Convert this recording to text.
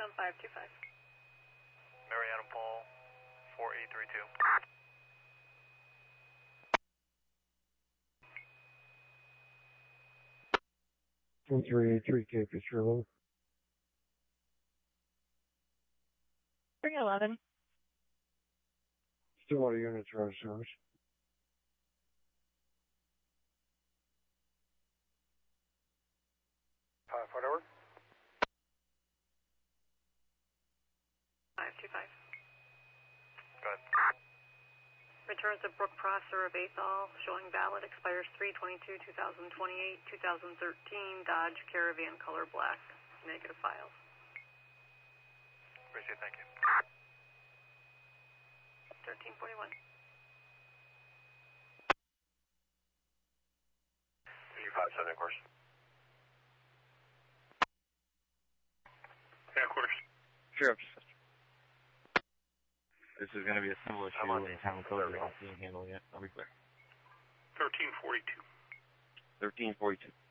525. Mary Adam Paul, 4832. 1383 Cape Fitzgerald. 311. Stillwater units are out of service. Whatever. 525. Go ahead. Returns of Brook Prosser of Athol, showing valid, expires 3/22/2028, 2013, Dodge Caravan color black. Negative files. Appreciate it, thank you. 1341. 257, of course. Yeah, of course. Sure. This is going to be a simple issue in town code we're not seeing handle yet. I'll be quick. 1342. 1342.